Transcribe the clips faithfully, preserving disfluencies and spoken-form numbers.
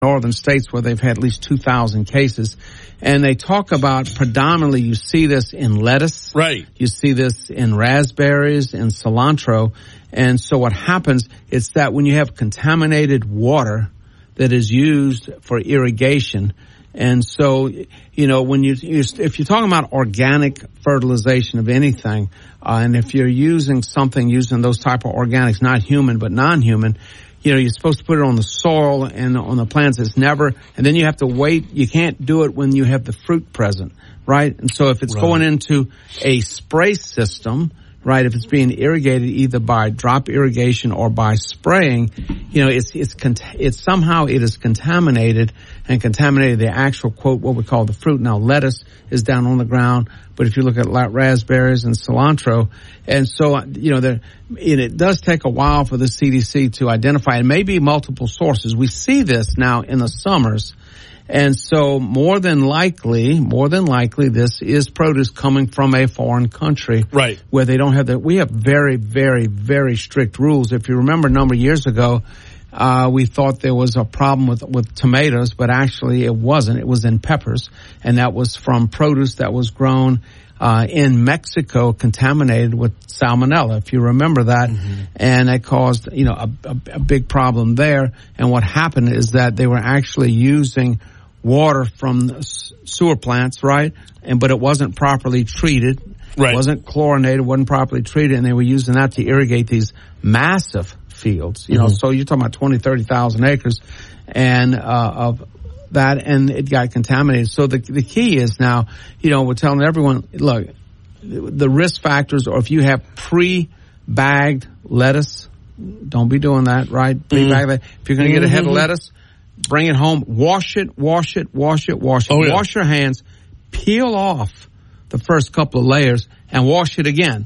northern states where they've had at least two thousand cases. And they talk about predominantly, you see this in lettuce. Right. You see this in raspberries and cilantro. And so what happens is that when you have contaminated water that is used for irrigation, and so, you know, when you, you if you're talking about organic fertilization of anything, uh, and if you're using something using those type of organics, not human but non-human, you know, you're supposed to put it on the soil and on the plants. It's never, and then you have to wait. You can't do it when you have the fruit present, right? And so if it's right. going into a spray system, right, if it's being irrigated either by drop irrigation or by spraying, you know, it's, it's, it's somehow it is contaminated and contaminated the actual, quote, what we call the fruit. Now, lettuce is down on the ground, but if you look at raspberries and cilantro, and so, you know, there, and it does take a while for the C D C to identify, and maybe multiple sources. We see this now in the summers. And so more than likely, more than likely, this is produce coming from a foreign country. Right. Where they don't have the, we have very, very, very strict rules. If you remember a number of years ago, uh, we thought there was a problem with, with tomatoes, but actually it wasn't. It was in peppers. And that was from produce that was grown, uh, in Mexico, contaminated with salmonella, if you remember that. Mm-hmm. And it caused, you know, a, a, a big problem there. And what happened is that they were actually using water from sewer plants, right? And but it wasn't properly treated. Right. It wasn't chlorinated, wasn't properly treated, and they were using that to irrigate these massive fields. You mm-hmm. know, so you're talking about twenty, thirty thousand acres and uh of that, and it got contaminated. So the the key is now, you know, we're telling everyone, look, the risk factors, or if you have pre-bagged lettuce, don't be doing that, right? Pre-bagged mm-hmm. If you're going to get a head of lettuce, bring it home, wash it, wash it, wash it, wash it. Oh, yeah. Wash your hands, peel off the first couple of layers, and wash it again.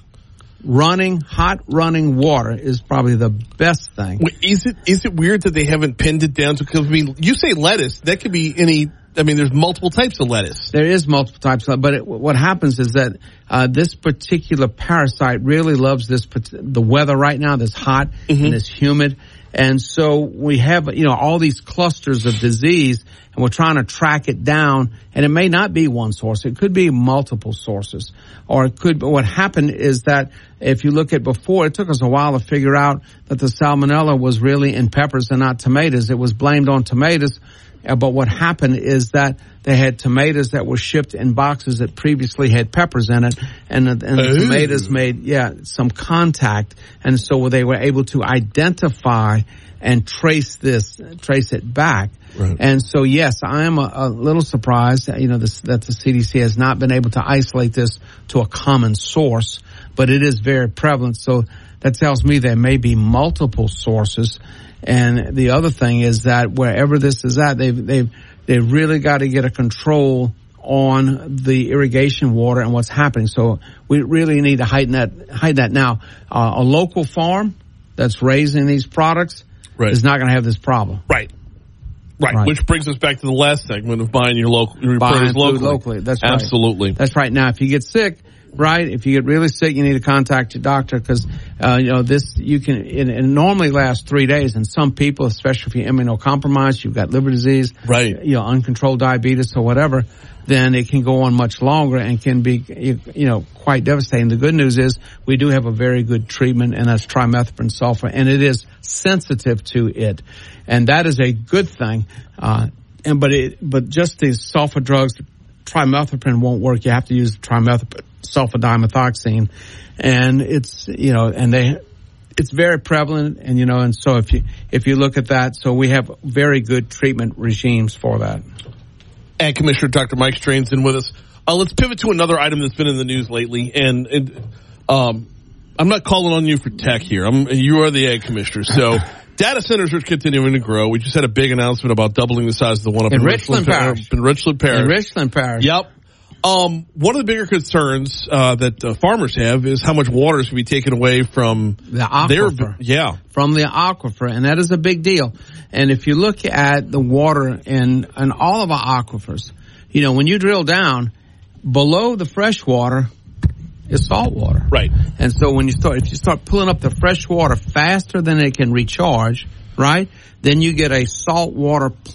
Running, hot running water is probably the best thing. Wait, is it is it weird that they haven't pinned it down to, because I mean, you say lettuce, that could be any, I mean, there's multiple types of lettuce. There is multiple types, but it, what happens is that uh, this particular parasite really loves this, the weather right now, this hot mm-hmm. and this humid. And so we have, you know, all these clusters of disease, and we're trying to track it down. And it may not be one source. It could be multiple sources. Or it could, but what happened is that if you look at before, it took us a while to figure out that the salmonella was really in peppers and not tomatoes. It was blamed on tomatoes. But what happened is that they had tomatoes that were shipped in boxes that previously had peppers in it, and, and the tomatoes made, yeah, some contact, and so they were able to identify and trace this, trace it back. Right. And so, yes, I am a, a little surprised, you know, this, that the C D C has not been able to isolate this to a common source, but it is very prevalent. So that tells me there may be multiple sources. And the other thing is that wherever this is at, they've they've they've really got to get a control on the irrigation water and what's happening. So we really need to heighten that heighten that. Now, uh, a local farm that's raising these products right. is not going to have this problem. Right. right. Right. Which brings us back to the last segment of buying your local your buying produce locally. locally. That's right. Absolutely. That's right. Now, if you get sick. Right, if you get really sick, you need to contact your doctor because, uh, you know, this, you can, it, it normally lasts three days. And some people, especially if you're immunocompromised, you've got liver disease, right, you know, uncontrolled diabetes or whatever, then it can go on much longer and can be, you, you know, quite devastating. The good news is we do have a very good treatment, and that's trimethoprim sulfur, and it is sensitive to it. And that is a good thing. Uh, and, but it, but just these sulfur drugs, trimethoprim won't work. You have to use trimethoprim. Sulfadimethoxine, and it's, you know, and they, it's very prevalent, and, you know, and so if you, if you look at that, so we have very good treatment regimes for that. And Commissioner Doctor Mike Strain's in with us. Uh, let's pivot to another item that's been in the news lately, and, and um, I'm not calling on you for tech here. I'm, you are the Ag Commissioner, so data centers are continuing to grow. We just had a big announcement about doubling the size of the one up in, in Richland, Richland Parish. In Richland Parish. In Richland Parish. Yep. Um, one of the bigger concerns uh, that uh, farmers have is how much water is going to be taken away from the aquifer. Their, yeah, from the aquifer, and that is a big deal. And if you look at the water in, in all of our aquifers, you know, when you drill down below the fresh water is salt water, right? And so when you start, if you start pulling up the fresh water faster than it can recharge, right? Then you get a saltwater